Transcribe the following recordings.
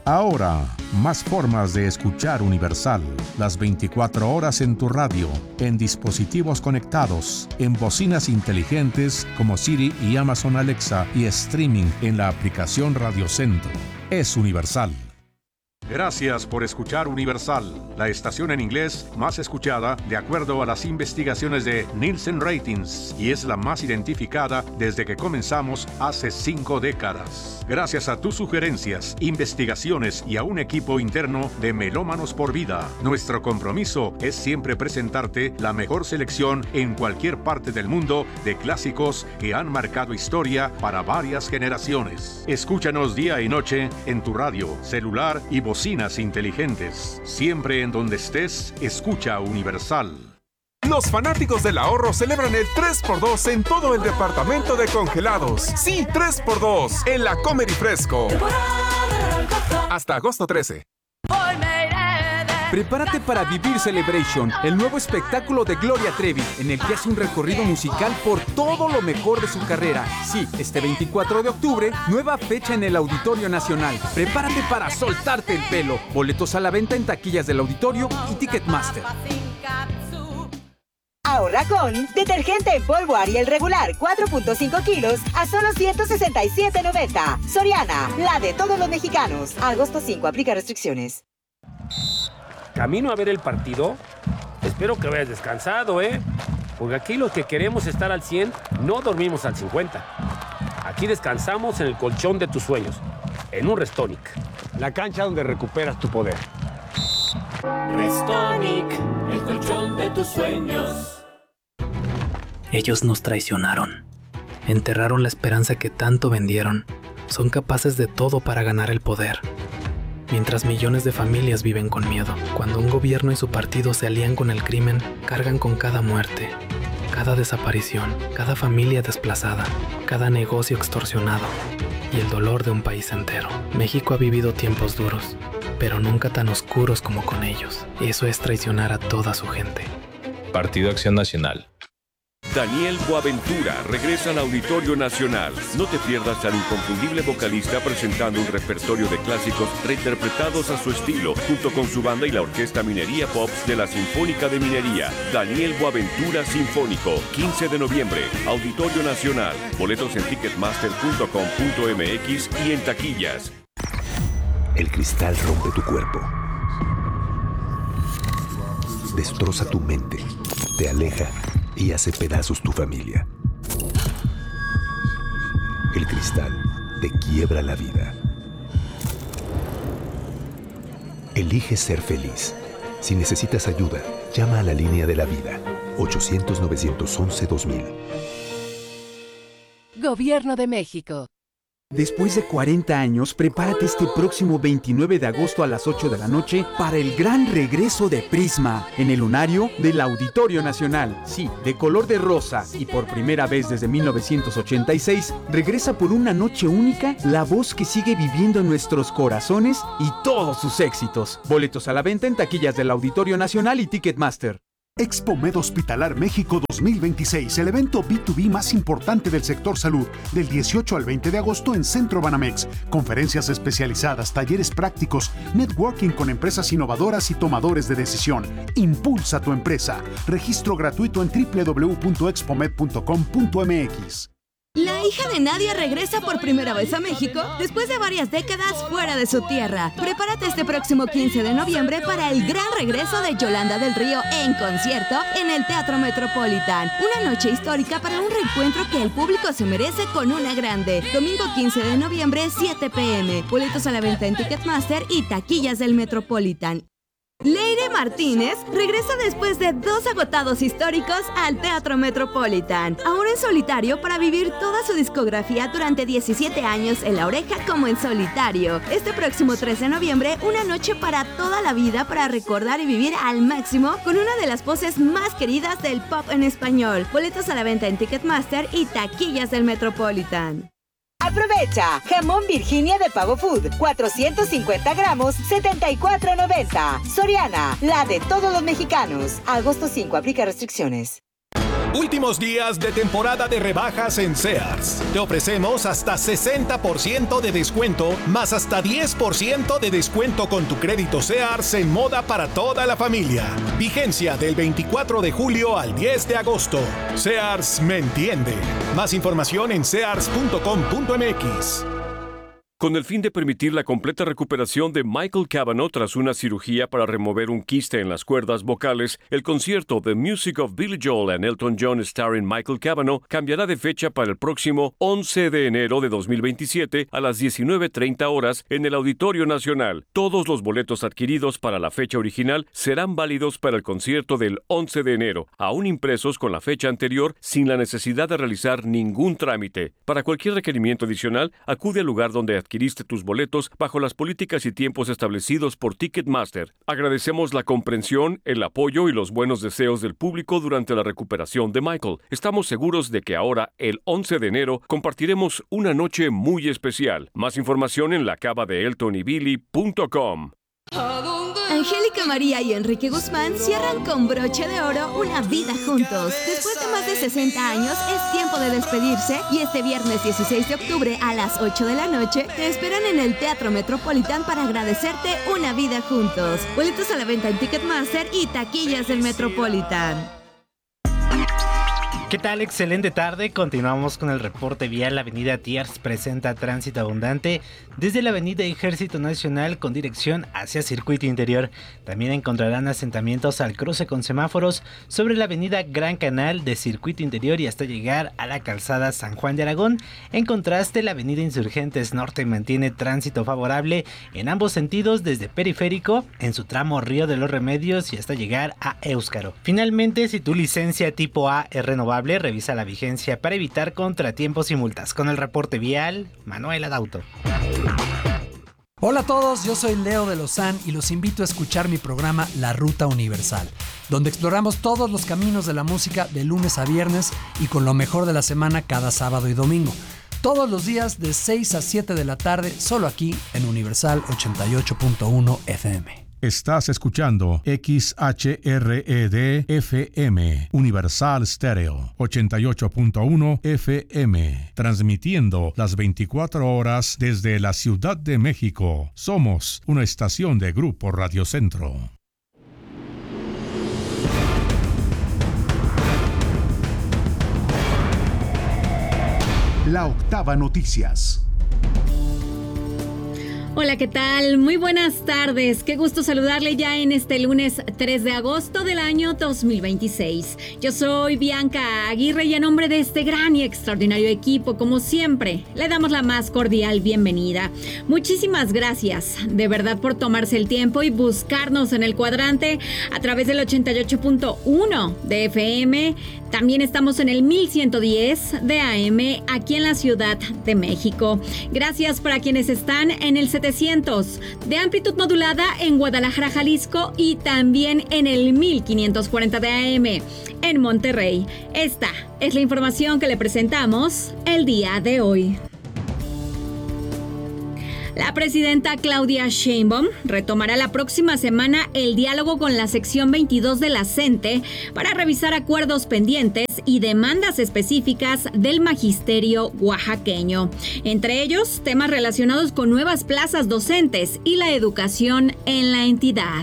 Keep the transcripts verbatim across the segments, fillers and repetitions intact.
Ahora, más formas de escuchar Universal. Las veinticuatro horas en tu radio, en dispositivos conectados, en bocinas inteligentes como Siri y Amazon Alexa y streaming en la aplicación Radio Centro. Es Universal. Gracias por escuchar Universal, la estación en inglés más escuchada de acuerdo a las investigaciones de Nielsen Ratings y es la más identificada desde que comenzamos hace cinco décadas. Gracias a tus sugerencias, investigaciones y a un equipo interno de Melómanos por Vida, nuestro compromiso es siempre presentarte la mejor selección en cualquier parte del mundo de clásicos que han marcado historia para varias generaciones. Escúchanos día y noche en tu radio, celular y bocinas inteligentes. Siempre en donde estés, escucha Universal. Los fanáticos del ahorro celebran el tres por dos en todo el departamento de congelados. Sí, tres por dos en la Comer y Fresco. Hasta agosto trece. Prepárate para vivir Celebration, el nuevo espectáculo de Gloria Trevi, en el que hace un recorrido musical por todo lo mejor de su carrera. Sí, este veinticuatro de octubre, nueva fecha en el Auditorio Nacional. Prepárate para soltarte el pelo. Boletos a la venta en taquillas del auditorio y Ticketmaster. Ahorra con detergente en polvo Ariel regular cuatro punto cinco kilos a solo ciento sesenta y siete noventa. Soriana, la de todos los mexicanos. Agosto cinco, aplica restricciones. ¿Camino a ver el partido? Espero que hayas descansado, ¿eh? Porque aquí los que queremos estar al cien, no dormimos al cincuenta. Aquí descansamos en el colchón de tus sueños, en un Restonic. La cancha donde recuperas tu poder. Restonic, el colchón de tus sueños. Ellos nos traicionaron. Enterraron la esperanza que tanto vendieron. Son capaces de todo para ganar el poder. Mientras millones de familias viven con miedo, cuando un gobierno y su partido se alían con el crimen, cargan con cada muerte, cada desaparición, cada familia desplazada, cada negocio extorsionado y el dolor de un país entero. México ha vivido tiempos duros, pero nunca tan oscuros como con ellos. Eso es traicionar a toda su gente. Partido Acción Nacional. Daniel Boaventura regresa al Auditorio Nacional. No te pierdas al inconfundible vocalista presentando un repertorio de clásicos reinterpretados a su estilo, junto con su banda y la Orquesta Minería Pops de la Sinfónica de Minería. Daniel Boaventura Sinfónico, quince de noviembre, Auditorio Nacional. Boletos en ticketmaster punto com punto m x y en taquillas. El cristal rompe tu cuerpo, destroza tu mente, te aleja y hace pedazos tu familia. El cristal te quiebra la vida. Elige ser feliz. Si necesitas ayuda, llama a la línea de la vida, ochocientos, novecientos once, dos mil. Gobierno de México. Después de cuarenta años, prepárate este próximo veintinueve de agosto a las ocho de la noche para el gran regreso de Prisma en el lunario del Auditorio Nacional. Sí, de color de rosa y por primera vez desde mil novecientos ochenta y seis, regresa por una noche única la voz que sigue viviendo en nuestros corazones y todos sus éxitos. Boletos a la venta en taquillas del Auditorio Nacional y Ticketmaster. ExpoMed Hospitalar México dos mil veintiséis, el evento B dos B más importante del sector salud, del dieciocho al veinte de agosto en Centro Banamex. Conferencias especializadas, talleres prácticos, networking con empresas innovadoras y tomadores de decisión. Impulsa tu empresa. Registro gratuito en doble u doble u doble u punto expomed punto com punto m x. La hija de Nadia regresa por primera vez a México después de varias décadas fuera de su tierra. Prepárate este próximo quince de noviembre para el gran regreso de Yolanda del Río en concierto en el Teatro Metropolitan. Una noche histórica para un reencuentro que el público se merece con una grande. Domingo quince de noviembre, siete p m Boletos a la venta en Ticketmaster y taquillas del Metropolitan. Leire Martínez regresa después de dos agotados históricos al Teatro Metropolitan, ahora en solitario para vivir toda su discografía durante diecisiete años en La Oreja como en solitario. Este próximo tres de noviembre, una noche para toda la vida para recordar y vivir al máximo con una de las voces más queridas del pop en español. Boletos a la venta en Ticketmaster y taquillas del Metropolitan. Aprovecha, jamón Virginia de Pavo Food, cuatrocientos cincuenta gramos, setenta y cuatro noventa. Soriana, la de todos los mexicanos. Agosto cinco, aplica restricciones. Últimos días de temporada de rebajas en Sears. Te ofrecemos hasta sesenta por ciento de descuento, más hasta diez por ciento de descuento con tu crédito Sears en moda para toda la familia. Vigencia del veinticuatro de julio al diez de agosto. Sears me entiende. Más información en sears punto com punto m x. Con el fin de permitir la completa recuperación de Michael Cavanaugh tras una cirugía para remover un quiste en las cuerdas vocales, el concierto The Music of Billy Joel and Elton John starring Michael Cavanaugh cambiará de fecha para el próximo once de enero de dos mil veintisiete a las diecinueve treinta horas en el Auditorio Nacional. Todos los boletos adquiridos para la fecha original serán válidos para el concierto del once de enero, aún impresos con la fecha anterior sin la necesidad de realizar ningún trámite. Para cualquier requerimiento adicional, acude al lugar donde adquiriste tus boletos bajo las políticas y tiempos establecidos por Ticketmaster. Agradecemos la comprensión, el apoyo y los buenos deseos del público durante la recuperación de Michael. Estamos seguros de que ahora, el once de enero, compartiremos una noche muy especial. Más información en la cava de elton y billy punto com. Angélica María y Enrique Guzmán cierran con broche de oro una vida juntos. Después de más de sesenta años, es tiempo de despedirse y este viernes dieciséis de octubre a las ocho de la noche te esperan en el Teatro Metropolitan para agradecerte una vida juntos. Boletos a la venta en Ticketmaster y taquillas del Metropolitan. ¿Qué tal? Excelente tarde. Continuamos con el reporte vial. La avenida Thiers presenta tránsito abundante desde la avenida Ejército Nacional con dirección hacia Circuito Interior. También encontrarán asentamientos al cruce con semáforos sobre la avenida Gran Canal de Circuito Interior y hasta llegar a la calzada San Juan de Aragón. En contraste, la avenida Insurgentes Norte mantiene tránsito favorable en ambos sentidos desde Periférico en su tramo Río de los Remedios y hasta llegar a Éuskaro. Finalmente, si tu licencia tipo A es renovable, revisa la vigencia para evitar contratiempos y multas. Con el reporte vial, Manuel Adauto. Hola a todos, yo soy Leo de Lozán y los invito a escuchar mi programa La Ruta Universal, donde exploramos todos los caminos de la música de lunes a viernes y con lo mejor de la semana cada sábado y domingo. Todos los días de seis a siete de la tarde, solo aquí en Universal ochenta y ocho punto uno F M. Estás escuchando X H R E D F M, Universal Stereo, ochenta y ocho punto uno F M, transmitiendo las veinticuatro horas desde la Ciudad de México. Somos una estación de Grupo Radio Centro. La Octava Noticias. Hola, ¿qué tal? Muy buenas tardes. Qué gusto saludarle ya en este lunes tres de agosto del año dos mil veintiséis. Yo soy Bianca Aguirre y en nombre de este gran y extraordinario equipo, como siempre, le damos la más cordial bienvenida. Muchísimas gracias, de verdad, por tomarse el tiempo y buscarnos en el cuadrante a través del ochenta y ocho punto uno de F M. También estamos en el mil ciento diez de A M aquí en la Ciudad de México. Gracias para quienes están en el setecientos de amplitud modulada en Guadalajara, Jalisco y también en el mil quinientos cuarenta de A M en Monterrey. Esta es la información que le presentamos el día de hoy. La presidenta Claudia Sheinbaum retomará la próxima semana el diálogo con la sección veintidós de la CENTE para revisar acuerdos pendientes y demandas específicas del magisterio oaxaqueño. Entre ellos, temas relacionados con nuevas plazas docentes y la educación en la entidad.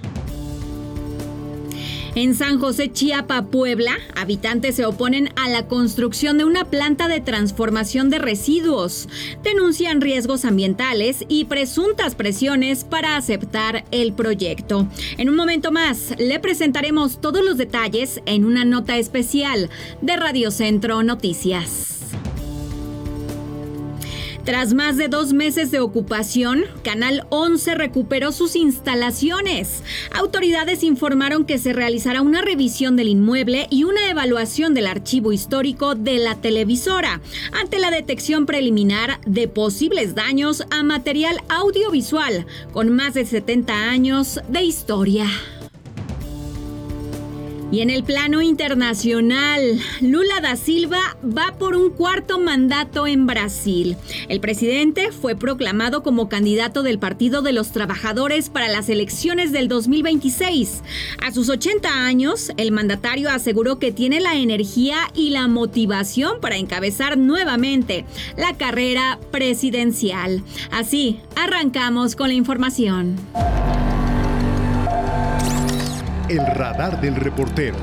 En San José, Chiapa, Puebla, habitantes se oponen a la construcción de una planta de transformación de residuos. Denuncian riesgos ambientales y presuntas presiones para aceptar el proyecto. En un momento más, le presentaremos todos los detalles en una nota especial de Radio Centro Noticias. Tras más de dos meses de ocupación, Canal once recuperó sus instalaciones. Autoridades informaron que se realizará una revisión del inmueble y una evaluación del archivo histórico de la televisora, ante la detección preliminar de posibles daños a material audiovisual con más de setenta años de historia. Y en el plano internacional, Lula da Silva va por un cuarto mandato en Brasil. El presidente fue proclamado como candidato del Partido de los Trabajadores para las elecciones del dos mil veintiséis. A sus ochenta años, el mandatario aseguró que tiene la energía y la motivación para encabezar nuevamente la carrera presidencial. Así, arrancamos con la información. El radar del reportero.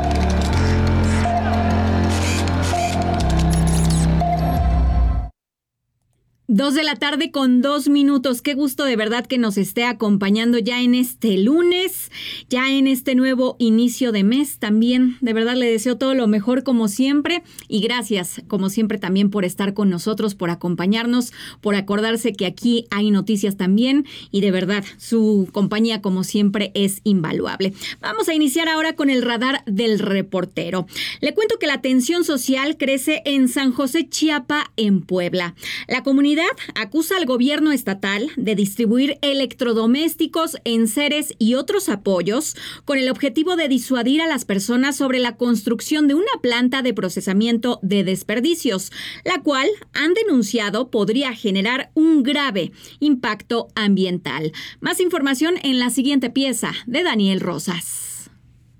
Dos de la tarde con dos minutos. Qué gusto de verdad que nos esté acompañando ya en este lunes, ya en este nuevo inicio de mes. También de verdad le deseo todo lo mejor como siempre y gracias como siempre también por estar con nosotros, por acompañarnos, por acordarse que aquí hay noticias también y de verdad su compañía como siempre es invaluable. Vamos a iniciar ahora con el radar del reportero. Le cuento que la tensión social crece en San José Chiapa, en Puebla. La comunidad acusa al gobierno estatal de distribuir electrodomésticos, enseres y otros apoyos con el objetivo de disuadir a las personas sobre la construcción de una planta de procesamiento de desperdicios, la cual han denunciado podría generar un grave impacto ambiental. Más información en la siguiente pieza de Daniel Rosas.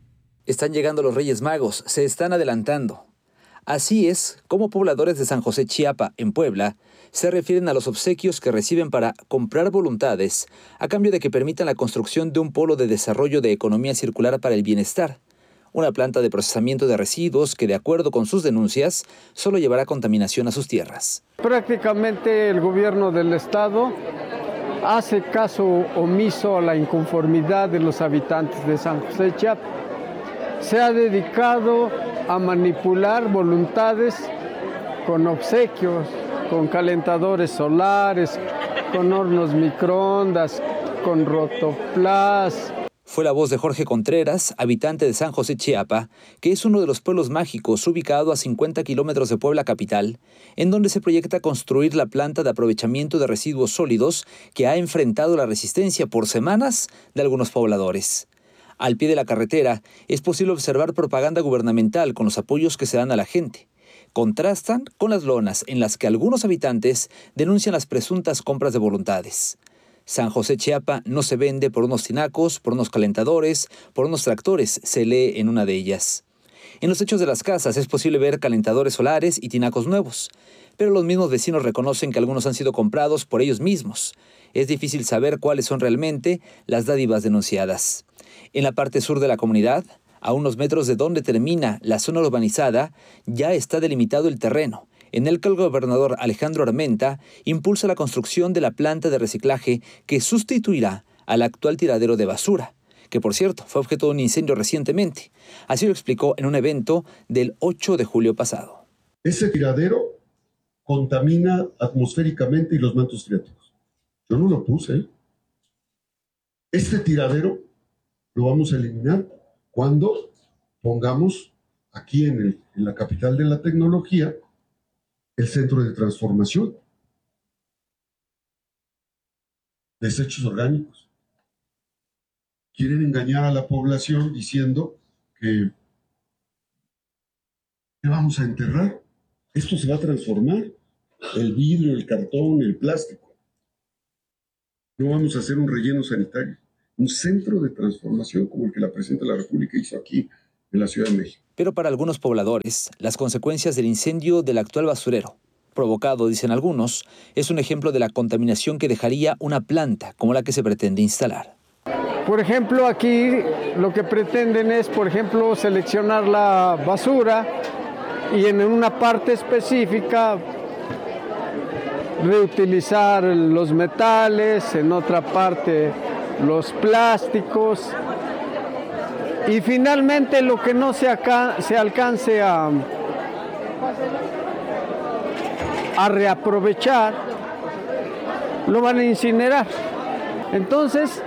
Están llegando los Reyes Magos, se están adelantando. Así es como pobladores de San José Chiapa, en Puebla, se refieren a los obsequios que reciben para comprar voluntades a cambio de que permitan la construcción de un polo de desarrollo de economía circular para el bienestar, una planta de procesamiento de residuos que, de acuerdo con sus denuncias, solo llevará contaminación a sus tierras. Prácticamente el gobierno del estado hace caso omiso a la inconformidad de los habitantes de San José Chiapa. Se ha dedicado a manipular voluntades con obsequios, con calentadores solares, con hornos microondas, con rotoplas. Fue la voz de Jorge Contreras, habitante de San José Chiapa, que es uno de los pueblos mágicos ubicado a cincuenta kilómetros de Puebla capital, en donde se proyecta construir la planta de aprovechamiento de residuos sólidos que ha enfrentado la resistencia por semanas de algunos pobladores. Al pie de la carretera es posible observar propaganda gubernamental con los apoyos que se dan a la gente. Contrastan con las lonas en las que algunos habitantes denuncian las presuntas compras de voluntades. San José Chiapa no se vende por unos tinacos, por unos calentadores, por unos tractores, se lee en una de ellas. En los techos de las casas es posible ver calentadores solares y tinacos nuevos, pero los mismos vecinos reconocen que algunos han sido comprados por ellos mismos. Es difícil saber cuáles son realmente las dádivas denunciadas. En la parte sur de la comunidad, a unos metros de donde termina la zona urbanizada, ya está delimitado el terreno, en el que el gobernador Alejandro Armenta impulsa la construcción de la planta de reciclaje que sustituirá al actual tiradero de basura, que por cierto fue objeto de un incendio recientemente. Así lo explicó en un evento del ocho de julio pasado. Ese tiradero contamina atmosféricamente y los mantos freáticos. Yo no lo puse. Este tiradero lo vamos a eliminar cuando pongamos aquí en, el, en la capital de la tecnología el centro de transformación. Desechos orgánicos. Quieren engañar a la población diciendo que ¿qué vamos a enterrar? Esto se va a transformar. El vidrio, el cartón, el plástico. No vamos a hacer un relleno sanitario. Un centro de transformación como el que la Presidenta de la República hizo aquí en la Ciudad de México. Pero para algunos pobladores, las consecuencias del incendio del actual basurero, provocado, dicen algunos, es un ejemplo de la contaminación que dejaría una planta como la que se pretende instalar. Por ejemplo, aquí lo que pretenden es, por ejemplo, seleccionar la basura y en una parte específica reutilizar los metales, en otra parte los plásticos y finalmente lo que no se, acá, se alcance a, a reaprovechar lo van a incinerar. Entonces,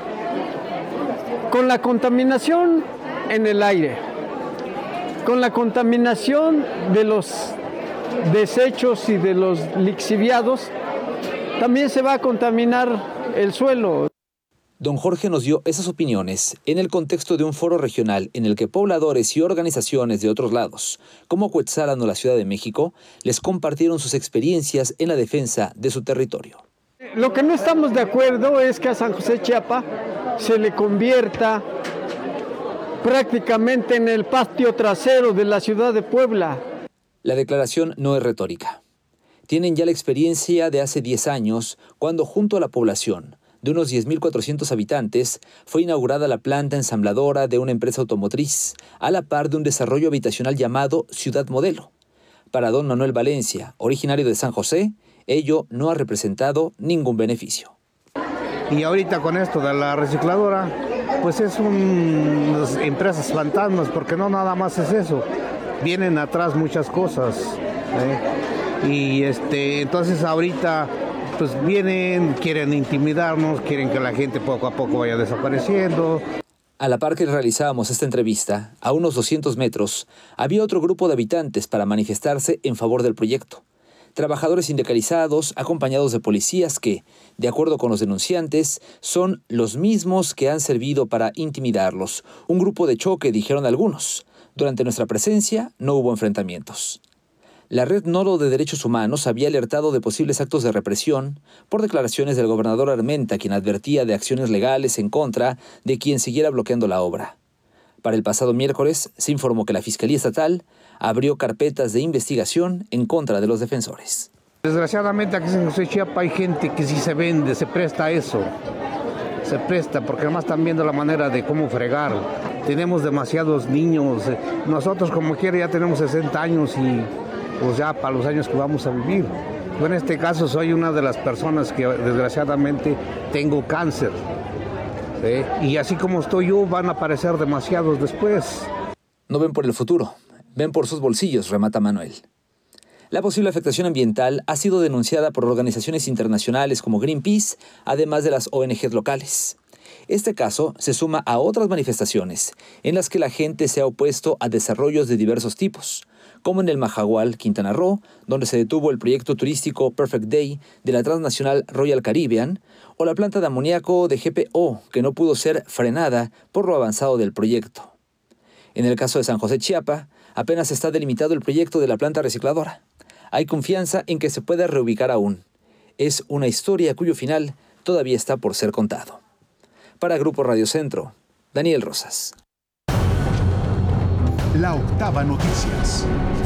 con la contaminación en el aire, con la contaminación de los desechos y de los lixiviados, también se va a contaminar el suelo. Don Jorge nos dio esas opiniones en el contexto de un foro regional en el que pobladores y organizaciones de otros lados, como Cuetzalan o la Ciudad de México, les compartieron sus experiencias en la defensa de su territorio. Lo que no estamos de acuerdo es que a San José Chiapa se le convierta prácticamente en el patio trasero de la ciudad de Puebla. La declaración no es retórica. Tienen ya la experiencia de hace diez años, cuando junto a la población de unos diez mil cuatrocientos habitantes, fue inaugurada la planta ensambladora de una empresa automotriz, a la par de un desarrollo habitacional llamado Ciudad Modelo. Para don Manuel Valencia, originario de San José, ello no ha representado ningún beneficio. Y ahorita con esto de la recicladora, pues es un, unas empresas fantasmas, porque no nada más es eso. Vienen atrás muchas cosas. ¿eh? Y este, entonces ahorita pues vienen, quieren intimidarnos, quieren que la gente poco a poco vaya desapareciendo. A la par que realizábamos esta entrevista, a unos doscientos metros, había otro grupo de habitantes para manifestarse en favor del proyecto. Trabajadores sindicalizados, acompañados de policías que, de acuerdo con los denunciantes, son los mismos que han servido para intimidarlos. Un grupo de choque, dijeron algunos. Durante nuestra presencia no hubo enfrentamientos. La Red Nodo de Derechos Humanos había alertado de posibles actos de represión por declaraciones del gobernador Armenta, quien advertía de acciones legales en contra de quien siguiera bloqueando la obra. Para el pasado miércoles se informó que la Fiscalía Estatal abrió carpetas de investigación en contra de los defensores. Desgraciadamente aquí en San José Chiapa hay gente que sí se vende, se presta a eso. Se presta porque además están viendo la manera de cómo fregar. Tenemos demasiados niños. Nosotros como quiera ya tenemos sesenta años y pues ya para los años que vamos a vivir. Yo en este caso soy una de las personas que desgraciadamente tengo cáncer. ¿eh? Y así como estoy yo, van a aparecer demasiados después. No ven por el futuro, ven por sus bolsillos, remata Manuel. La posible afectación ambiental ha sido denunciada por organizaciones internacionales como Greenpeace, además de las O N Ges locales. Este caso se suma a otras manifestaciones en las que la gente se ha opuesto a desarrollos de diversos tipos, como en el Majagual, Quintana Roo, donde se detuvo el proyecto turístico Perfect Day de la transnacional Royal Caribbean, o la planta de amoníaco de G P O, que no pudo ser frenada por lo avanzado del proyecto. En el caso de San José Chiapa, apenas está delimitado el proyecto de la planta recicladora. Hay confianza en que se pueda reubicar aún. Es una historia cuyo final todavía está por ser contado. Para Grupo Radio Centro, Daniel Rosas. La Octava Noticias.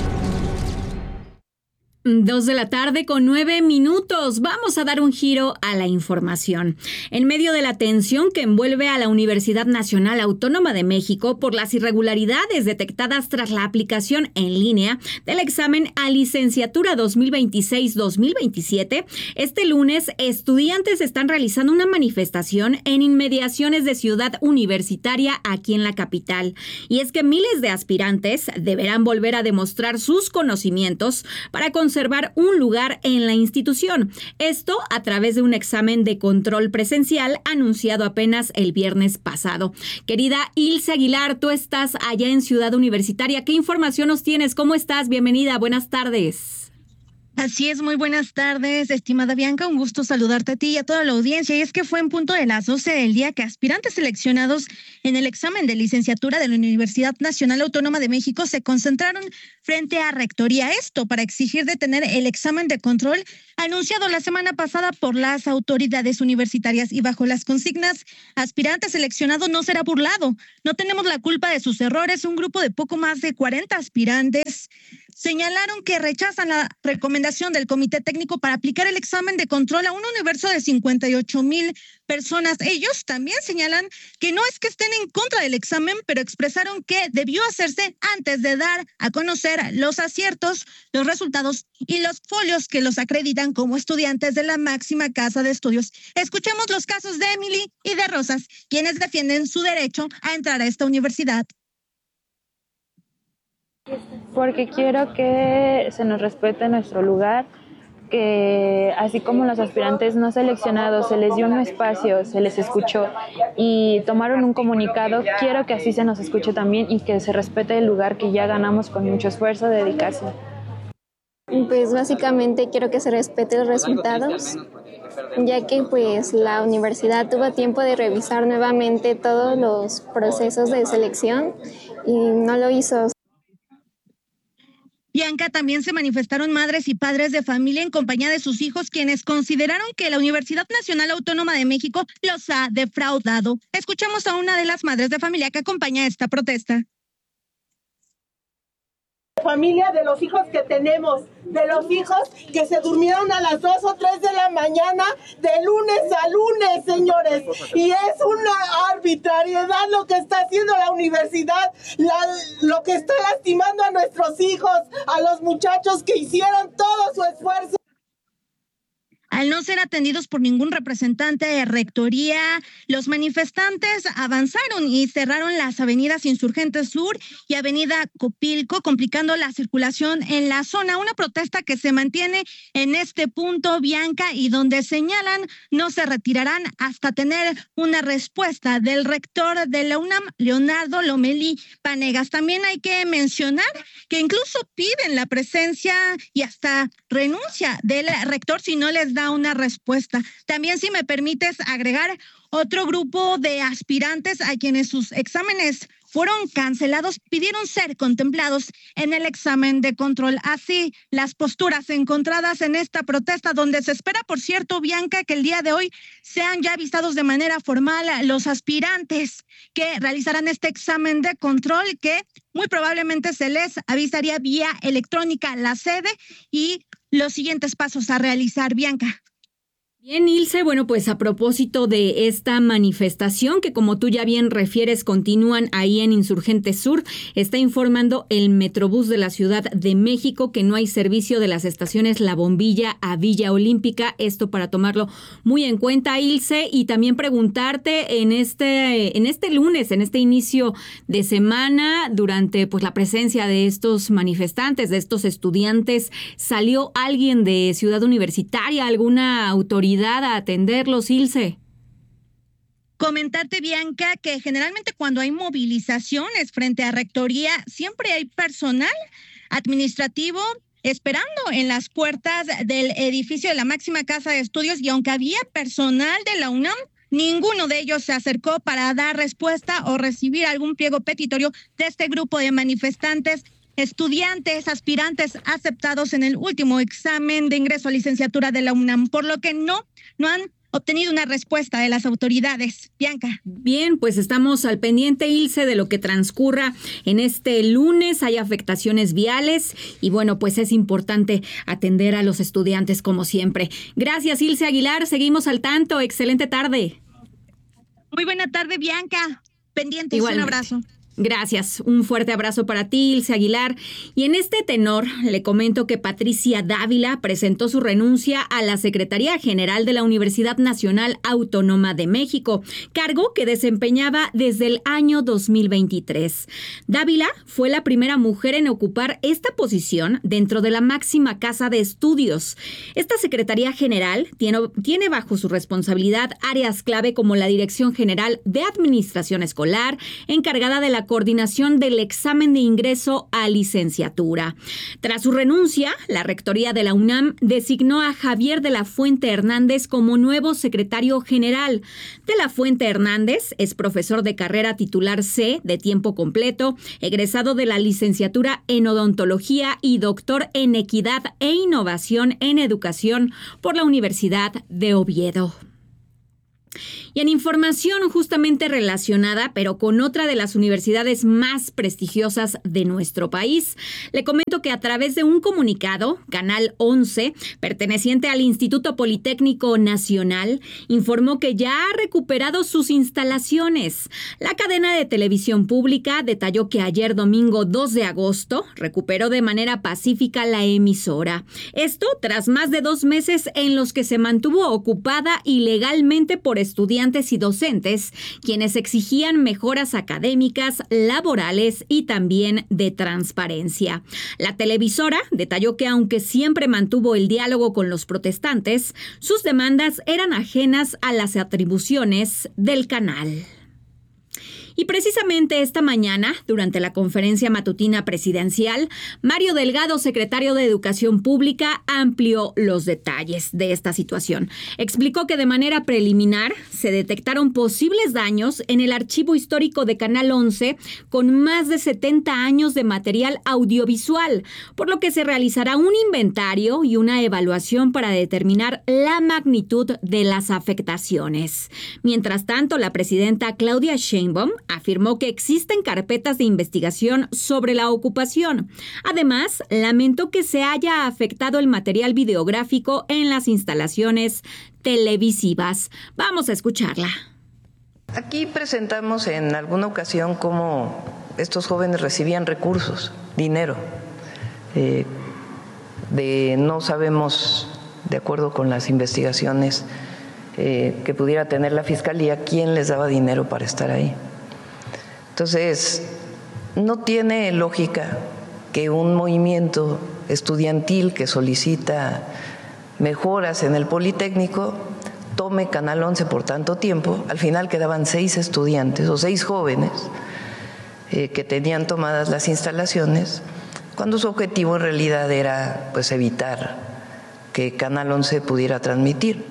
Dos de la tarde con nueve minutos. Vamos a dar un giro a la información. En medio de la tensión que envuelve a la Universidad Nacional Autónoma de México por las irregularidades detectadas tras la aplicación en línea del examen a licenciatura dos mil veintiséis dos mil veintisiete, este lunes estudiantes están realizando una manifestación en inmediaciones de Ciudad Universitaria aquí en la capital. Y es que miles de aspirantes deberán volver a demostrar sus conocimientos para conseguir conservar un lugar en la institución. Esto a través de un examen de control presencial anunciado apenas el viernes pasado. Querida Ilse Aguilar, tú estás allá en Ciudad Universitaria. ¿Qué información nos tienes? ¿Cómo estás? Bienvenida. Buenas tardes. Así es, muy buenas tardes, estimada Bianca, un gusto saludarte a ti y a toda la audiencia. Y es que fue en punto de las doce del día que aspirantes seleccionados en el examen de licenciatura de la Universidad Nacional Autónoma de México se concentraron frente a Rectoría, esto para exigir detener el examen de control anunciado la semana pasada por las autoridades universitarias y bajo las consignas aspirante seleccionado no será burlado, no tenemos la culpa de sus errores. Un grupo de poco más de cuarenta aspirantes señalaron que rechazan la recomendación del Comité Técnico para aplicar el examen de control a un universo de cincuenta y ocho mil personas. Ellos también señalan que no es que estén en contra del examen, pero expresaron que debió hacerse antes de dar a conocer los aciertos, los resultados y los folios que los acreditan como estudiantes de la máxima casa de estudios. Escuchemos los casos de Emily y de Rosas, quienes defienden su derecho a entrar a esta universidad. Porque quiero que se nos respete nuestro lugar, que así como los aspirantes no seleccionados se les dio un espacio, se les escuchó y tomaron un comunicado, quiero que así se nos escuche también y que se respete el lugar que ya ganamos con mucho esfuerzo, dedicación. Pues básicamente quiero que se respete los resultados ya que pues la universidad tuvo tiempo de revisar nuevamente todos los procesos de selección y no lo hizo. Bianca, también se manifestaron madres y padres de familia en compañía de sus hijos, quienes consideraron que la Universidad Nacional Autónoma de México los ha defraudado. Escuchamos a una de las madres de familia que acompaña esta protesta. Familia de los hijos que tenemos, de los hijos que se durmieron a las dos o tres de la mañana, de lunes a lunes, señores. Y es una arbitrariedad lo que está haciendo la universidad, la, lo que está lastimando a nuestros hijos, a los muchachos que hicieron todo su esfuerzo. Al no ser atendidos por ningún representante de rectoría, los manifestantes avanzaron y cerraron las avenidas Insurgentes Sur y Avenida Copilco, complicando la circulación en la zona. Una protesta que se mantiene en este punto, Bianca, y donde señalan no se retirarán hasta tener una respuesta del rector de la UNAM, Leonardo Lomelí Vanegas. También hay que mencionar que incluso piden la presencia y hasta renuncia del rector si no les da una respuesta. También, si me permites agregar, otro grupo de aspirantes a quienes sus exámenes fueron cancelados pidieron ser contemplados en el examen de control. Así, las posturas encontradas en esta protesta, donde se espera, por cierto, Bianca, que el día de hoy sean ya avisados de manera formal los aspirantes que realizarán este examen de control, que muy probablemente se les avisaría vía electrónica la sede y los siguientes pasos a realizar, Bianca. Bien, Ilse, bueno, pues a propósito de esta manifestación que, como tú ya bien refieres, continúan ahí en Insurgente Sur, está informando el Metrobús de la Ciudad de México que no hay servicio de las estaciones La Bombilla a Villa Olímpica. Esto para tomarlo muy en cuenta, Ilse, y también preguntarte en este, en este lunes, en este inicio de semana, durante pues la presencia de estos manifestantes, de estos estudiantes, ¿salió alguien de Ciudad Universitaria, alguna autoridad a atenderlos, Ilse? Comentarte, Bianca, que generalmente cuando hay movilizaciones frente a rectoría, siempre hay personal administrativo esperando en las puertas del edificio de la máxima casa de estudios, y aunque había personal de la UNAM, ninguno de ellos se acercó para dar respuesta o recibir algún pliego petitorio de este grupo de manifestantes, estudiantes, aspirantes aceptados en el último examen de ingreso a licenciatura de la UNAM, por lo que no, no han obtenido una respuesta de las autoridades. Bianca. Bien, pues estamos al pendiente, Ilse, de lo que transcurra en este lunes. Hay afectaciones viales y bueno, pues es importante atender a los estudiantes como siempre. Gracias, Ilse Aguilar. Seguimos al tanto. Excelente tarde. Muy buena tarde, Bianca. Pendientes. Un abrazo. Gracias, un fuerte abrazo para ti, Ilse Aguilar. Y en este tenor, le comento que Patricia Dávila presentó su renuncia a la Secretaría General de la Universidad Nacional Autónoma de México, cargo que desempeñaba desde el año dos mil veintitrés. Dávila fue la primera mujer en ocupar esta posición dentro de la máxima casa de estudios. Esta Secretaría General tiene, tiene bajo su responsabilidad áreas clave como la Dirección General de Administración Escolar, encargada de la coordinación del examen de ingreso a licenciatura. Tras su renuncia, la Rectoría de la UNAM designó a Javier de la Fuente Hernández como nuevo secretario general. De la Fuente Hernández es profesor de carrera titular C de tiempo completo, egresado de la licenciatura en odontología y doctor en equidad e innovación en educación por la Universidad de Oviedo. Y en información justamente relacionada, pero con otra de las universidades más prestigiosas de nuestro país, le comento que a través de un comunicado, Canal once, perteneciente al Instituto Politécnico Nacional, informó que ya ha recuperado sus instalaciones. La cadena de televisión pública detalló que ayer domingo dos de agosto recuperó de manera pacífica la emisora. Esto tras más de dos meses en los que se mantuvo ocupada ilegalmente por estudiantes y docentes, quienes exigían mejoras académicas, laborales y también de transparencia. La televisora detalló que aunque siempre mantuvo el diálogo con los protestantes, sus demandas eran ajenas a las atribuciones del canal. Y precisamente esta mañana, durante la conferencia matutina presidencial, Mario Delgado, secretario de Educación Pública, amplió los detalles de esta situación. Explicó que de manera preliminar se detectaron posibles daños en el archivo histórico de Canal once con más de setenta años de material audiovisual, por lo que se realizará un inventario y una evaluación para determinar la magnitud de las afectaciones. Mientras tanto, la presidenta Claudia Sheinbaum afirmó que existen carpetas de investigación sobre la ocupación. Además, lamentó que se haya afectado el material videográfico en las instalaciones televisivas. Vamos a escucharla. Aquí presentamos en alguna ocasión cómo estos jóvenes recibían recursos, dinero, eh, de no sabemos, de acuerdo con las investigaciones eh, que pudiera tener la Fiscalía, quién les daba dinero para estar ahí. Entonces, no tiene lógica que un movimiento estudiantil que solicita mejoras en el Politécnico tome Canal once por tanto tiempo. Al final quedaban seis estudiantes o seis jóvenes eh, que tenían tomadas las instalaciones, cuando su objetivo en realidad era pues evitar que Canal once pudiera transmitir.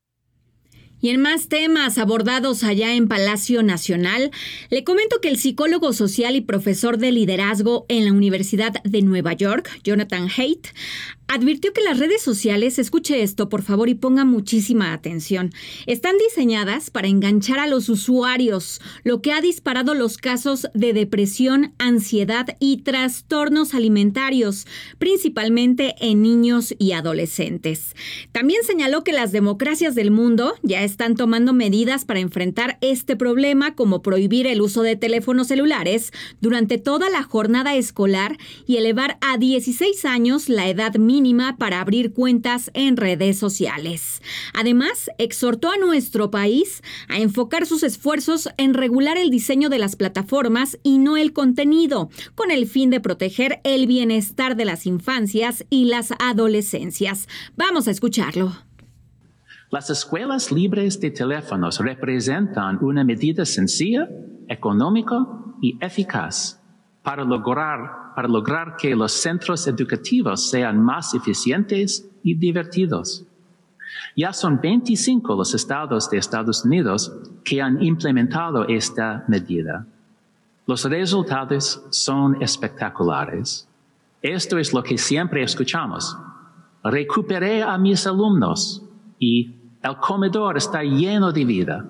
Y en más temas abordados allá en Palacio Nacional, le comento que el psicólogo social y profesor de liderazgo en la Universidad de Nueva York, Jonathan Haidt, advirtió que las redes sociales, escuche esto por favor y ponga muchísima atención, están diseñadas para enganchar a los usuarios, lo que ha disparado los casos de depresión, ansiedad y trastornos alimentarios, principalmente en niños y adolescentes. También señaló que las democracias del mundo ya están tomando medidas para enfrentar este problema, como prohibir el uso de teléfonos celulares durante toda la jornada escolar y elevar a dieciséis años la edad mínima para abrir cuentas en redes sociales. Además, exhortó a nuestro país a enfocar sus esfuerzos en regular el diseño de las plataformas y no el contenido, con el fin de proteger el bienestar de las infancias y las adolescencias. Vamos a escucharlo. Las escuelas libres de teléfonos representan una medida sencilla, económica y eficaz para lograr, para lograr que los centros educativos sean más eficientes y divertidos. Ya son veinticinco los estados de Estados Unidos que han implementado esta medida. Los resultados son espectaculares. Esto es lo que siempre escuchamos. Recuperé a mis alumnos y el comedor está lleno de vida.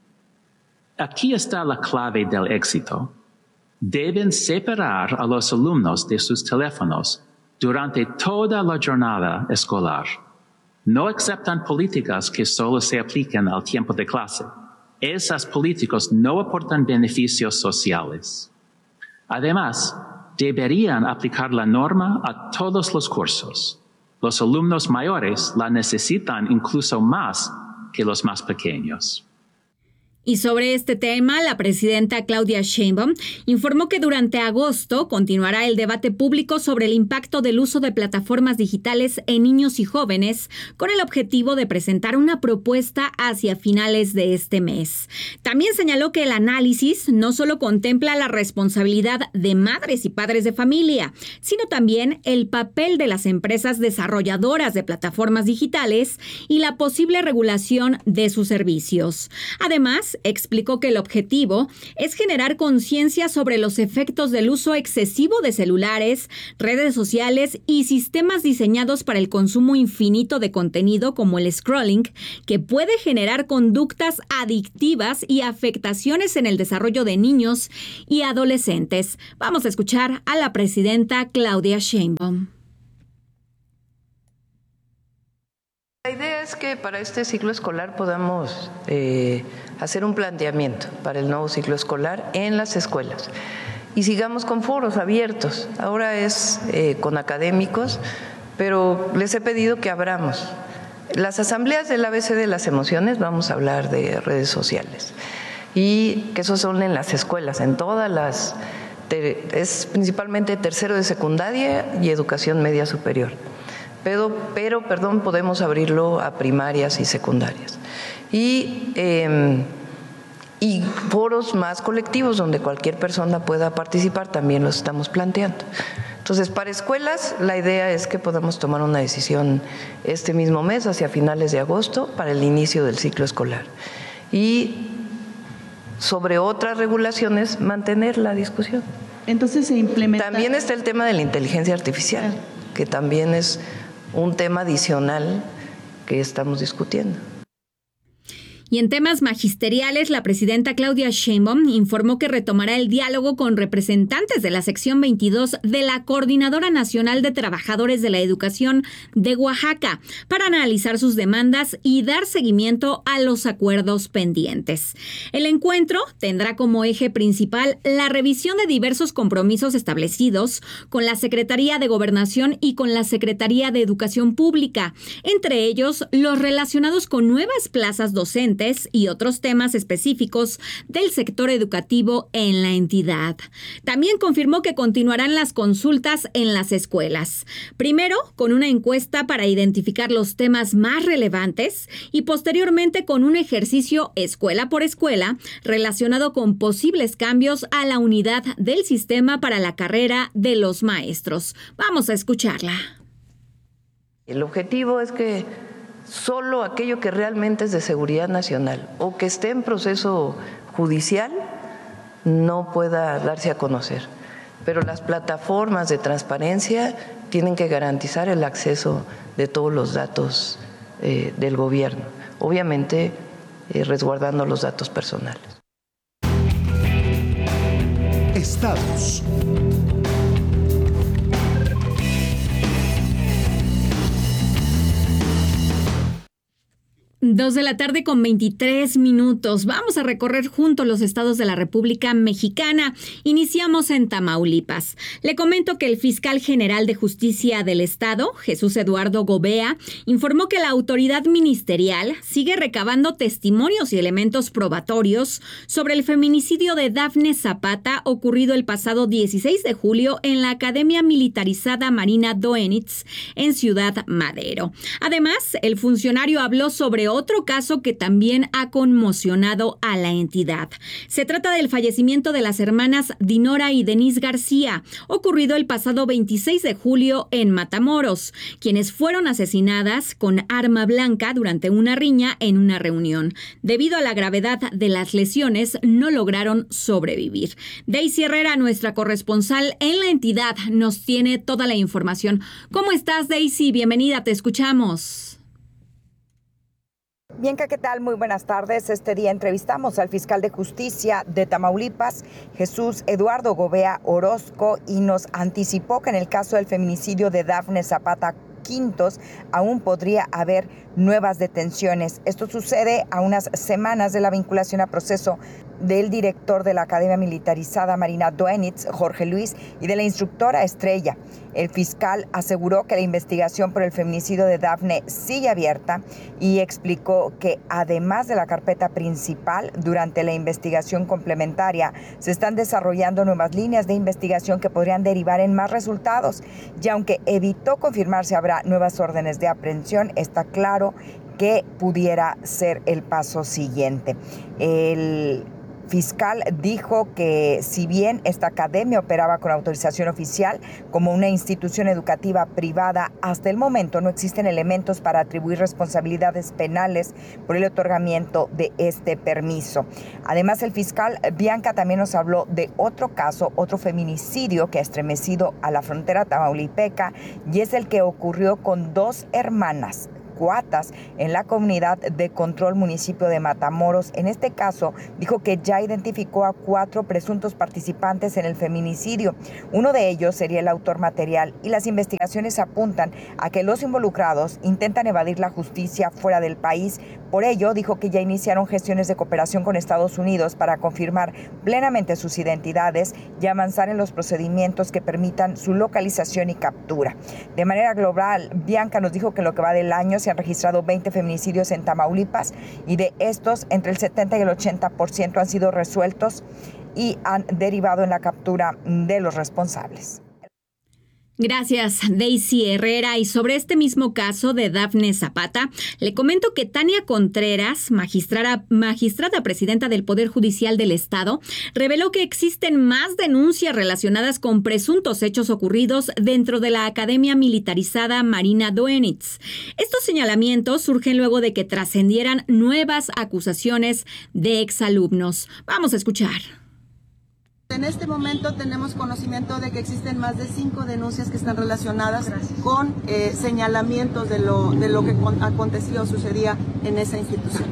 Aquí está la clave del éxito. Deben separar a los alumnos de sus teléfonos durante toda la jornada escolar. No aceptan políticas que solo se apliquen al tiempo de clase. Esas políticas no aportan beneficios sociales. Además, deberían aplicar la norma a todos los cursos. Los alumnos mayores la necesitan incluso más que los más pequeños. Y sobre este tema, la presidenta Claudia Sheinbaum informó que durante agosto continuará el debate público sobre el impacto del uso de plataformas digitales en niños y jóvenes, con el objetivo de presentar una propuesta hacia finales de este mes. También señaló que el análisis no solo contempla la responsabilidad de madres y padres de familia, sino también el papel de las empresas desarrolladoras de plataformas digitales y la posible regulación de sus servicios. Además, explicó que el objetivo es generar conciencia sobre los efectos del uso excesivo de celulares, redes sociales y sistemas diseñados para el consumo infinito de contenido como el scrolling, que puede generar conductas adictivas y afectaciones en el desarrollo de niños y adolescentes. Vamos a escuchar a la presidenta Claudia Sheinbaum. La idea es que para este ciclo escolar podamos eh, hacer un planteamiento para el nuevo ciclo escolar en las escuelas y sigamos con foros abiertos. Ahora es eh, con académicos, pero les he pedido que abramos. Las asambleas del A B C de las emociones, vamos a hablar de redes sociales y que esos son en las escuelas, en todas las, es principalmente tercero de secundaria y educación media superior. Pero, pero, perdón, podemos abrirlo a primarias y secundarias. Y eh, y foros más colectivos donde cualquier persona pueda participar, también los estamos planteando. Entonces, para escuelas, la idea es que podamos tomar una decisión este mismo mes, hacia finales de agosto, para el inicio del ciclo escolar. Y sobre otras regulaciones, mantener la discusión. Entonces se implementa. También está el tema de la inteligencia artificial, que también es un tema adicional que estamos discutiendo. Y en temas magisteriales, la presidenta Claudia Sheinbaum informó que retomará el diálogo con representantes de la sección veintidós de la Coordinadora Nacional de Trabajadores de la Educación de Oaxaca para analizar sus demandas y dar seguimiento a los acuerdos pendientes. El encuentro tendrá como eje principal la revisión de diversos compromisos establecidos con la Secretaría de Gobernación y con la Secretaría de Educación Pública, entre ellos los relacionados con nuevas plazas docentes y otros temas específicos del sector educativo en la entidad. También confirmó que continuarán las consultas en las escuelas. Primero, con una encuesta para identificar los temas más relevantes y posteriormente con un ejercicio escuela por escuela relacionado con posibles cambios a la unidad del sistema para la carrera de los maestros. Vamos a escucharla. El objetivo es que solo aquello que realmente es de seguridad nacional o que esté en proceso judicial no pueda darse a conocer. Pero las plataformas de transparencia tienen que garantizar el acceso de todos los datos eh, del gobierno, obviamente eh, resguardando los datos personales. Estados. Dos de la tarde con veintitrés minutos. Vamos a recorrer juntos los estados de la República Mexicana. Iniciamos en Tamaulipas. Le comento que el fiscal general de justicia del estado, Jesús Eduardo Gobea, informó que la autoridad ministerial sigue recabando testimonios y elementos probatorios sobre el feminicidio de Dafne Zapata ocurrido el pasado dieciséis de julio en la Academia Militarizada Marina Doenitz en Ciudad Madero. Además, el funcionario habló sobre otro caso que también ha conmocionado a la entidad. Se trata del fallecimiento de las hermanas Dinora y Denise García, ocurrido el pasado veintiséis de julio en Matamoros, quienes fueron asesinadas con arma blanca durante una riña en una reunión. Debido a la gravedad de las lesiones, no lograron sobrevivir. Daisy Herrera, nuestra corresponsal en la entidad, nos tiene toda la información. ¿Cómo estás, Daisy? Bienvenida, te escuchamos. Bianca, ¿qué tal? Muy buenas tardes. Este día entrevistamos al fiscal de justicia de Tamaulipas, Jesús Eduardo Gobea Orozco, y nos anticipó que en el caso del feminicidio de Dafne Zapata Quintos aún podría haber nuevas detenciones. Esto sucede a unas semanas de la vinculación a proceso del director de la Academia Militarizada Marina Doenitz, Jorge Luis, y de la instructora Estrella. El fiscal aseguró que la investigación por el feminicidio de Dafne sigue abierta y explicó que además de la carpeta principal, durante la investigación complementaria se están desarrollando nuevas líneas de investigación que podrían derivar en más resultados. Y aunque evitó confirmar si habrá nuevas órdenes de aprehensión, está claro que pudiera ser el paso siguiente. El fiscal dijo que si bien esta academia operaba con autorización oficial como una institución educativa privada, hasta el momento no existen elementos para atribuir responsabilidades penales por el otorgamiento de este permiso. Además, el fiscal Bianca también nos habló de otro caso, otro feminicidio que ha estremecido a la frontera tamaulipeca, y es el que ocurrió con dos hermanas cuatas en la comunidad de Control, municipio de Matamoros. En este caso, dijo que ya identificó a cuatro presuntos participantes en el feminicidio. Uno de ellos sería el autor material, y las investigaciones apuntan a que los involucrados intentan evadir la justicia fuera del país. Por ello, dijo que ya iniciaron gestiones de cooperación con Estados Unidos para confirmar plenamente sus identidades y avanzar en los procedimientos que permitan su localización y captura. De manera global, Bianca nos dijo que en lo que va del año se han registrado veinte feminicidios en Tamaulipas, y de estos entre el setenta y el ochenta por ciento han sido resueltos y han derivado en la captura de los responsables. Gracias, Daisy Herrera. Y sobre este mismo caso de Dafne Zapata, le comento que Tania Contreras, magistrada, magistrada presidenta del Poder Judicial del Estado, reveló que existen más denuncias relacionadas con presuntos hechos ocurridos dentro de la Academia Militarizada Marina Doenitz. Estos señalamientos surgen luego de que trascendieran nuevas acusaciones de exalumnos. Vamos a escuchar. En este momento tenemos conocimiento de que existen más de cinco denuncias que están relacionadas con eh, señalamientos de lo, de lo que aconteció o sucedía en esa institución.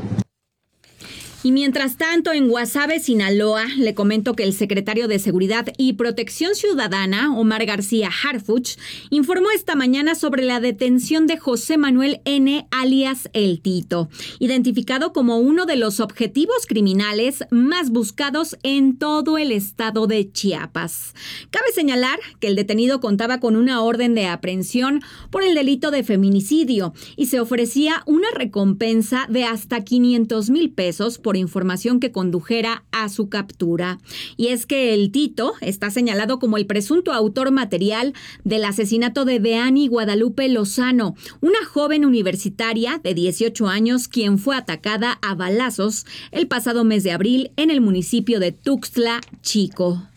Y mientras tanto, en Guasave, Sinaloa, le comento que el secretario de Seguridad y Protección Ciudadana, Omar García Harfuch, informó esta mañana sobre la detención de José Manuel N., alias El Tito, identificado como uno de los objetivos criminales más buscados en todo el estado de Chiapas. Cabe señalar que el detenido contaba con una orden de aprehensión por el delito de feminicidio y se ofrecía una recompensa de hasta quinientos mil pesos por información que condujera a su captura. Y es que el Tito está señalado como el presunto autor material del asesinato de Deani Guadalupe Lozano, una joven universitaria de dieciocho años quien fue atacada a balazos el pasado mes de abril en el municipio de Tuxtla Chico.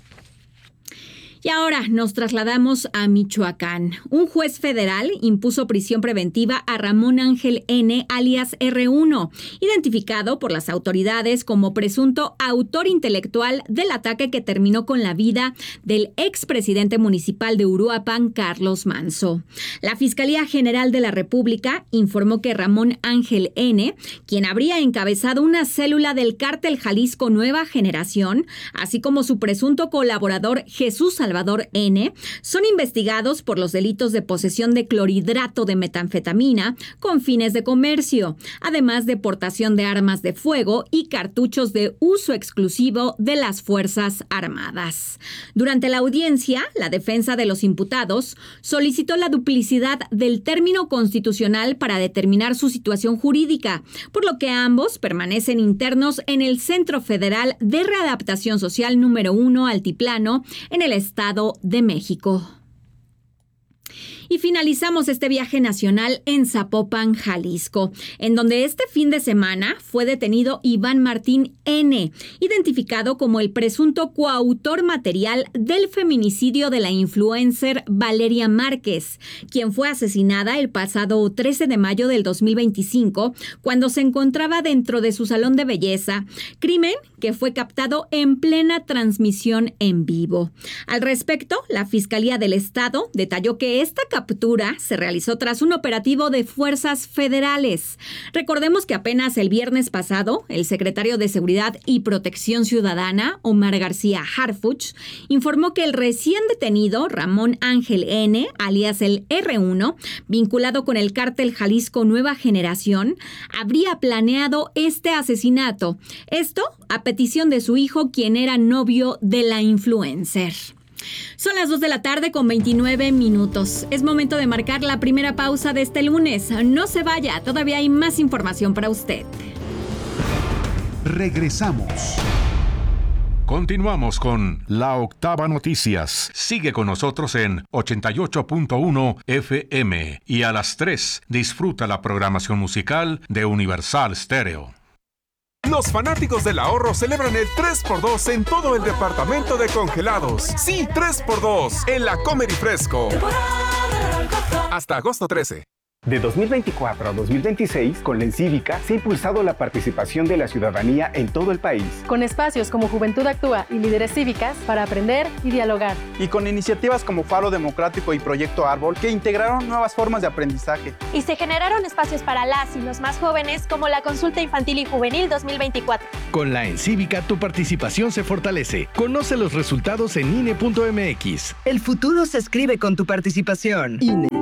Y ahora nos trasladamos a Michoacán. Un juez federal impuso prisión preventiva a Ramón Ángel N., alias erre uno, identificado por las autoridades como presunto autor intelectual del ataque que terminó con la vida del expresidente municipal de Uruapan, Carlos Manzo. La Fiscalía General de la República informó que Ramón Ángel N., quien habría encabezado una célula del Cártel Jalisco Nueva Generación, así como su presunto colaborador Jesús Salvador N., son investigados por los delitos de posesión de clorhidrato de metanfetamina con fines de comercio, además de portación de armas de fuego y cartuchos de uso exclusivo de las Fuerzas Armadas. Durante la audiencia, la defensa de los imputados solicitó la duplicidad del término constitucional para determinar su situación jurídica, por lo que ambos permanecen internos en el Centro Federal de Readaptación Social número uno Altiplano en el estado de México. Y finalizamos este viaje nacional en Zapopan, Jalisco, en donde este fin de semana fue detenido Iván Martín N., identificado como el presunto coautor material del feminicidio de la influencer Valeria Márquez, quien fue asesinada el pasado trece de mayo del dos mil veinticinco, cuando se encontraba dentro de su salón de belleza, crimen que fue captado en plena transmisión en vivo. Al respecto, la Fiscalía del Estado detalló que esta captura se realizó tras un operativo de fuerzas federales. Recordemos que apenas el viernes pasado, el secretario de Seguridad y Protección Ciudadana, Omar García Harfuch, informó que el recién detenido Ramón Ángel N., alias el erre uno, vinculado con el cártel Jalisco Nueva Generación, habría planeado este asesinato. Esto a petición de su hijo, quien era novio de la influencer. Son las dos de la tarde con veintinueve minutos. Es momento de marcar la primera pausa de este lunes. No se vaya, todavía hay más información para usted. Regresamos. Continuamos con La Octava Noticias. Sigue con nosotros en ochenta y ocho punto uno efe eme y a las tres disfruta la programación musical de Universal Stereo. Los fanáticos del ahorro celebran el tres por dos en todo el departamento de congelados. Sí, tres por dos en la Comer y Fresco. Hasta agosto trece. De dos mil veinticuatro a dos mil veintiséis, con la Encívica se ha impulsado la participación de la ciudadanía en todo el país. Con espacios como Juventud Actúa y Líderes Cívicas para aprender y dialogar. Y con iniciativas como Faro Democrático y Proyecto Árbol que integraron nuevas formas de aprendizaje. Y se generaron espacios para las y los más jóvenes como la Consulta Infantil y Juvenil dos mil veinticuatro. Con la Encívica tu participación se fortalece. Conoce los resultados en I N E punto eme equis. El futuro se escribe con tu participación. I N E.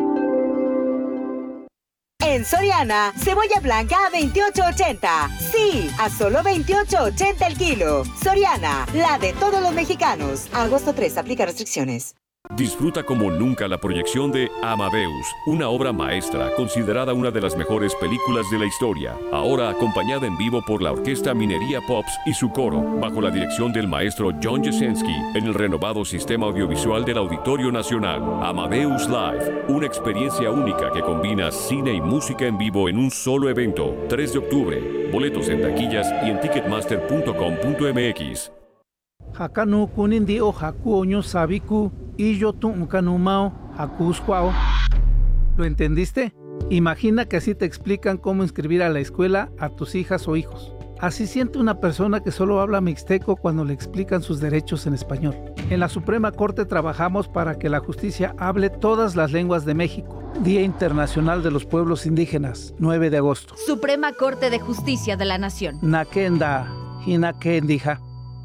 En Soriana, cebolla blanca a veintiocho ochenta. Sí, a solo veintiocho ochenta el kilo. Soriana, la de todos los mexicanos. Agosto tres, aplica restricciones. Disfruta como nunca la proyección de Amadeus, una obra maestra considerada una de las mejores películas de la historia, ahora acompañada en vivo por la Orquesta Minería Pops y su coro, bajo la dirección del maestro John Jasenski, en el renovado sistema audiovisual del Auditorio Nacional. Amadeus Live, una experiencia única que combina cine y música en vivo en un solo evento. tres de octubre, boletos en taquillas y en ticketmaster punto com punto m x. Hakanu kunindi o haku oño sabiku y yo tu ukanumao hakuskwao. ¿Lo entendiste? Imagina que así te explican cómo inscribir a la escuela a tus hijas o hijos. Así siente una persona que solo habla mixteco cuando le explican sus derechos en español. En la Suprema Corte trabajamos para que la justicia hable todas las lenguas de México. Día Internacional de los Pueblos Indígenas, nueve de agosto. Suprema Corte de Justicia de la Nación. Nakenda, Hinakendija.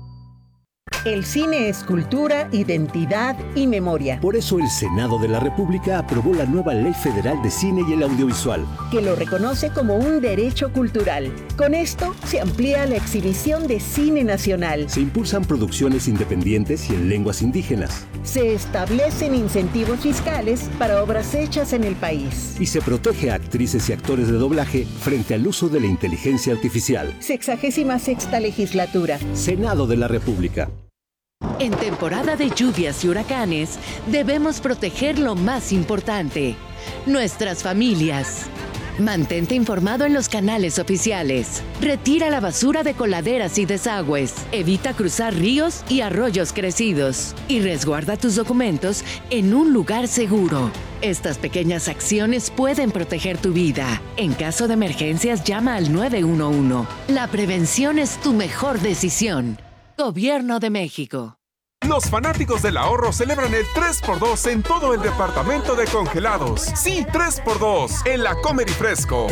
El cine es cultura, identidad y memoria. Por eso el Senado de la República aprobó la nueva Ley Federal de Cine y el Audiovisual, que lo reconoce como un derecho cultural. Con esto se amplía la exhibición de cine nacional. Se impulsan producciones independientes y en lenguas indígenas. Se establecen incentivos fiscales para obras hechas en el país. Y se protege a actrices y actores de doblaje frente al uso de la inteligencia artificial. Sexagésima sexta legislatura. Senado de la República. En temporada de lluvias y huracanes, debemos proteger lo más importante, nuestras familias. Mantente informado en los canales oficiales. Retira la basura de coladeras y desagües. Evita cruzar ríos y arroyos crecidos. Y resguarda tus documentos en un lugar seguro. Estas pequeñas acciones pueden proteger tu vida. En caso de emergencias, llama al nueve uno uno. La prevención es tu mejor decisión. Gobierno de México. Los fanáticos del ahorro celebran el tres por dos en todo el departamento de congelados. Sí, tres por dos en la Comer y Fresco.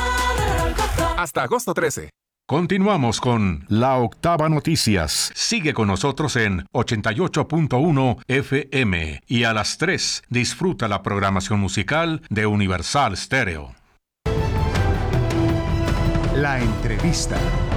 Hasta agosto trece. Continuamos con La Octava Noticias. Sigue con nosotros en ochenta y ocho punto uno F M y a las tres disfruta la programación musical de Universal Stereo. La entrevista.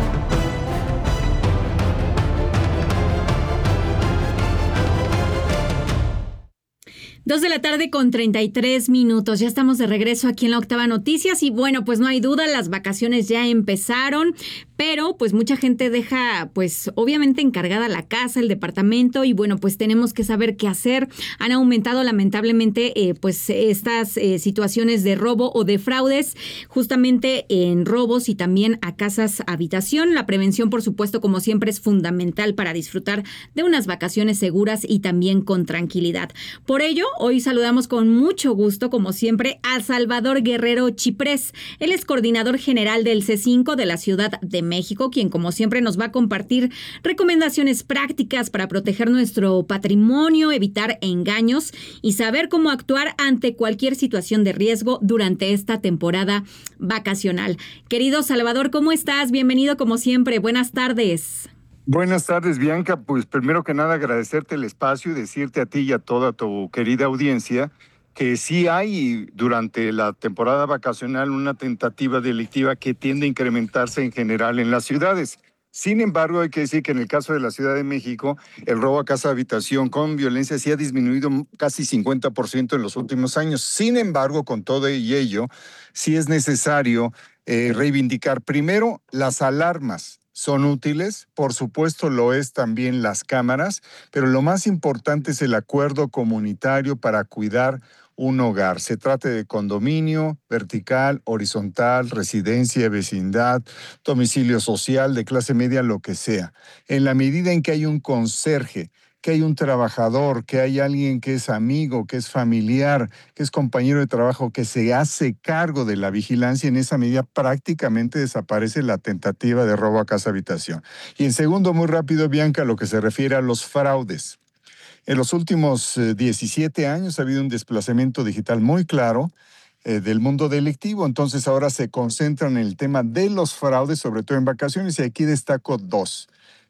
Dos de la tarde con treinta y tres minutos. Ya estamos de regreso aquí en La Octava Noticias y bueno, pues no hay duda, las vacaciones ya empezaron, pero pues mucha gente deja pues obviamente encargada la casa, el departamento y bueno, pues tenemos que saber qué hacer. Han aumentado lamentablemente eh, pues estas eh, situaciones de robo o de fraudes justamente en robos y también a casas habitación. La prevención, por supuesto, como siempre, es fundamental para disfrutar de unas vacaciones seguras y también con tranquilidad. Por ello, hoy saludamos con mucho gusto, como siempre, a Salvador Guerrero Chiprés. Él es coordinador general del C cinco de la Ciudad de México, quien como siempre nos va a compartir recomendaciones prácticas para proteger nuestro patrimonio, evitar engaños y saber cómo actuar ante cualquier situación de riesgo durante esta temporada vacacional. Querido Salvador, ¿cómo estás? Bienvenido como siempre. Buenas tardes. Buenas tardes, Bianca. Pues primero que nada agradecerte el espacio y decirte a ti y a toda tu querida audiencia que sí hay durante la temporada vacacional una tentativa delictiva que tiende a incrementarse en general en las ciudades. Sin embargo, hay que decir que en el caso de la Ciudad de México, el robo a casa habitación con violencia sí ha disminuido casi cincuenta por ciento en los últimos años. Sin embargo, con todo y ello, sí es necesario eh, reivindicar primero las alarmas. Son útiles, por supuesto lo es también las cámaras, pero lo más importante es el acuerdo comunitario para cuidar un hogar. Se trate de condominio, vertical, horizontal, residencia, vecindad, domicilio social, de clase media, lo que sea. En la medida en que hay un conserje, que hay un trabajador, que hay alguien que es amigo, que es familiar, que es compañero de trabajo, que se hace cargo de la vigilancia, en esa medida prácticamente desaparece la tentativa de robo a casa habitación. Y en segundo, muy rápido, Bianca, lo que se refiere a los fraudes. En los últimos eh, diecisiete años ha habido un desplazamiento digital muy claro eh, del mundo delictivo, entonces ahora se concentran en el tema de los fraudes, sobre todo en vacaciones, y aquí destaco dos.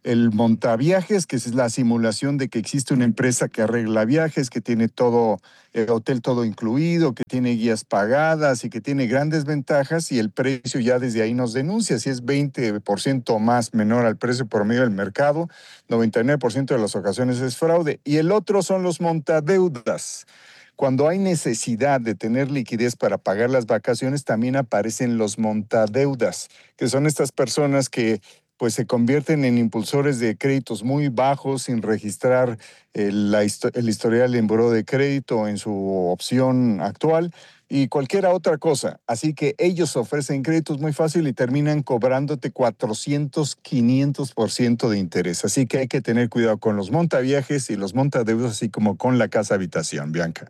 el montaviajes, que es la simulación de que existe una empresa que arregla viajes, que tiene todo, el hotel todo incluido, que tiene guías pagadas y que tiene grandes ventajas, y el precio ya desde ahí nos denuncia. Si es veinte por ciento más menor al precio promedio del mercado, noventa y nueve por ciento de las ocasiones es fraude. Y el otro son los montadeudas. Cuando hay necesidad de tener liquidez para pagar las vacaciones, también aparecen los montadeudas, que son estas personas que pues se convierten en impulsores de créditos muy bajos sin registrar el, la, el historial en buró de crédito en su opción actual y cualquier otra cosa. Así que ellos ofrecen créditos muy fácil y terminan cobrándote cuatrocientos, quinientos por ciento de interés. Así que hay que tener cuidado con los montaviajes y los montadeudas, así como con la casa habitación, Bianca.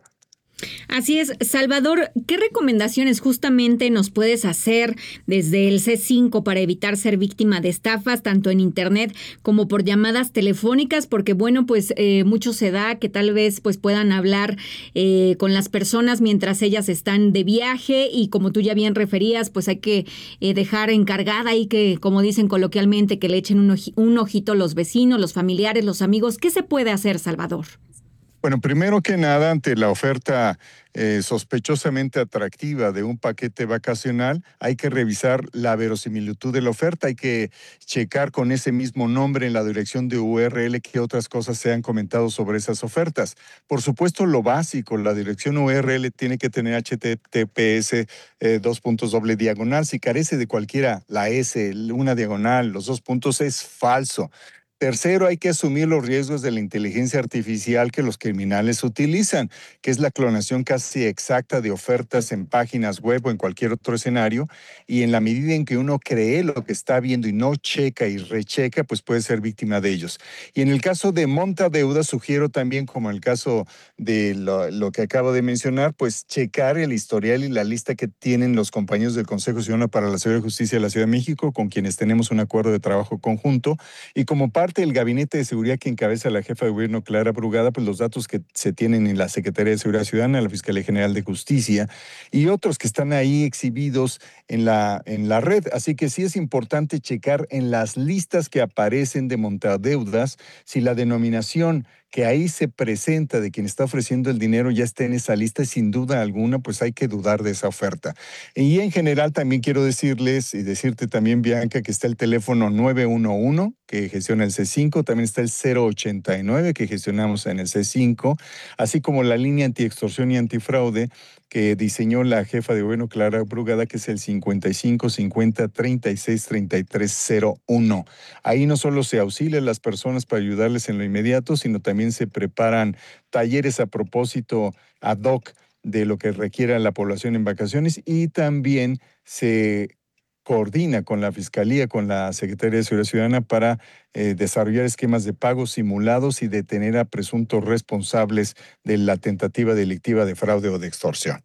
Así es. Salvador, ¿qué recomendaciones justamente nos puedes hacer desde el C cinco para evitar ser víctima de estafas, tanto en internet como por llamadas telefónicas? Porque bueno, pues eh, mucho se da que tal vez pues puedan hablar eh, con las personas mientras ellas están de viaje, y como tú ya bien referías, pues hay que eh, dejar encargada ahí que, como dicen coloquialmente, que le echen un, oji- un ojito los vecinos, los familiares, los amigos. ¿Qué se puede hacer, Salvador? Bueno, primero que nada, ante la oferta eh, sospechosamente atractiva de un paquete vacacional, hay que revisar la verosimilitud de la oferta, hay que checar con ese mismo nombre en la dirección de U R L qué otras cosas se han comentado sobre esas ofertas. Por supuesto, lo básico, la dirección U R L tiene que tener H T T P S eh, dos puntos doble diagonal. Si carece de cualquiera, la S, una diagonal, los dos puntos, es falso. Tercero, hay que asumir los riesgos de la inteligencia artificial que los criminales utilizan, que es la clonación casi exacta de ofertas en páginas web o en cualquier otro escenario, y en la medida en que uno cree lo que está viendo y no checa y recheca, pues puede ser víctima de ellos. Y en el caso de montadeudas, sugiero también, como en el caso de lo, lo que acabo de mencionar, pues checar el historial y la lista que tienen los compañeros del Consejo Ciudadano para la Seguridad y Justicia de la Ciudad de México, con quienes tenemos un acuerdo de trabajo conjunto, y como parte del Gabinete de Seguridad que encabeza la jefa de gobierno Clara Brugada, pues los datos que se tienen en la Secretaría de Seguridad Ciudadana, la Fiscalía General de Justicia y otros que están ahí exhibidos en la, en la red. Así que sí es importante checar en las listas que aparecen de montadeudas si la denominación que ahí se presenta de quien está ofreciendo el dinero ya está en esa lista, y sin duda alguna pues hay que dudar de esa oferta. Y en general también quiero decirles y decirte también, Bianca, que está el teléfono nueve uno uno que gestiona el C cinco, también está el cero ochenta y nueve que gestionamos en el C cinco, así como la línea antiextorsión y antifraude que diseñó la jefa de gobierno Clara Brugada, que es el cincuenta y cinco cincuenta treinta y seis treinta y tres cero uno. Ahí no solo se auxilia a las personas para ayudarles en lo inmediato, sino también se preparan talleres a propósito ad hoc de lo que requiera la población en vacaciones, y también se coordina con la Fiscalía, con la Secretaría de Seguridad Ciudadana para eh, desarrollar esquemas de pagos simulados y detener a presuntos responsables de la tentativa delictiva de fraude o de extorsión.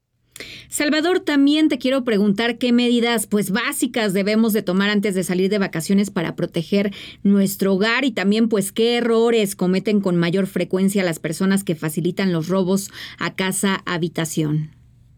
Salvador, también te quiero preguntar qué medidas pues básicas debemos de tomar antes de salir de vacaciones para proteger nuestro hogar, y también pues qué errores cometen con mayor frecuencia las personas que facilitan los robos a casa habitación.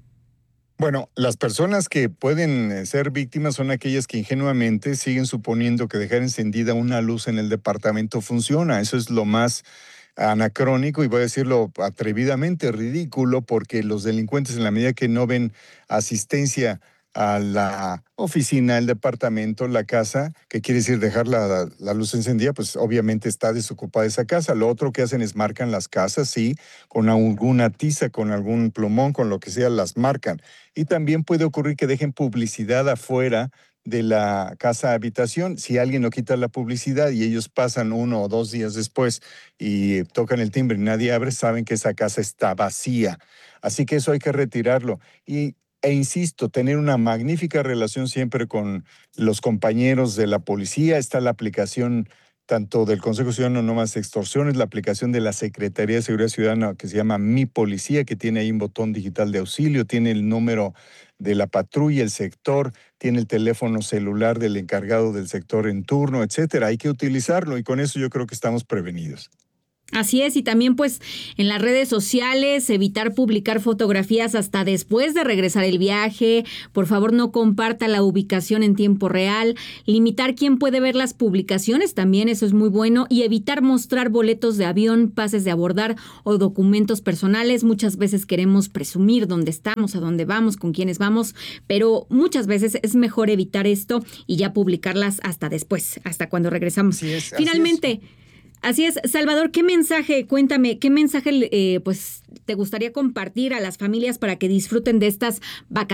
Bueno, las personas que pueden ser víctimas son aquellas que ingenuamente siguen suponiendo que dejar encendida una luz en el departamento funciona. Eso es lo más anacrónico y voy a decirlo atrevidamente ridículo, porque los delincuentes, en la medida que no ven asistencia a la oficina, el departamento, la casa, que quiere decir dejar la, la luz encendida, pues obviamente está desocupada esa casa. Lo otro que hacen es marcan las casas, sí, con alguna tiza, con algún plumón, con lo que sea, las marcan. Y también puede ocurrir que dejen publicidad afuera de la casa habitación. Si alguien no quita la publicidad y ellos pasan uno o dos días después y tocan el timbre y nadie abre, saben que esa casa está vacía. Así que eso hay que retirarlo. Y E insisto, tener una magnífica relación siempre con los compañeros de la policía. Está la aplicación tanto del Consejo Ciudadano No Más Extorsiones, la aplicación de la Secretaría de Seguridad Ciudadana que se llama Mi Policía, que tiene ahí un botón digital de auxilio, tiene el número de la patrulla, el sector, tiene el teléfono celular del encargado del sector en turno, etcétera. Hay que utilizarlo y con eso yo creo que estamos prevenidos. Así es, y también pues en las redes sociales evitar publicar fotografías hasta después de regresar el viaje. Por favor, no comparta la ubicación en tiempo real. Limitar quién puede ver las publicaciones también, eso es muy bueno. Y evitar mostrar boletos de avión, pases de abordar o documentos personales. Muchas veces queremos presumir dónde estamos, a dónde vamos, con quiénes vamos, pero muchas veces es mejor evitar esto y ya publicarlas hasta después, hasta cuando regresamos. Así es, Finalmente... así es. Así es, Salvador, ¿qué mensaje, cuéntame, qué mensaje eh, pues te gustaría compartir a las familias para que disfruten de estas vacaciones